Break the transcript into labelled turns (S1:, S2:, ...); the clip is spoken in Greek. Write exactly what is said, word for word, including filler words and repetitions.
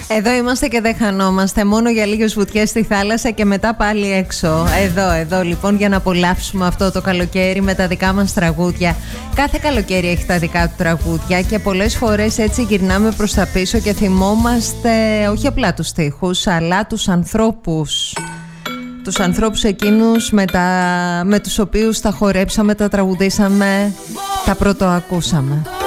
S1: Εδώ είμαστε και δεν χανόμαστε. Μόνο για λίγες βουτιές στη θάλασσα και μετά πάλι έξω. Εδώ, εδώ λοιπόν, για να απολαύσουμε αυτό το καλοκαίρι με τα δικά μας τραγούδια. Κάθε καλοκαίρι έχει τα δικά του τραγούδια και πολλές φορές έτσι γυρνάμε προς τα πίσω και θυμόμαστε όχι απλά τους στίχους, αλλά τους ανθρώπους. Τους ανθρώπους εκείνους με, τα, με τους οποίους τα χορέψαμε, τα τραγουδήσαμε, τα πρωτοακούσαμε.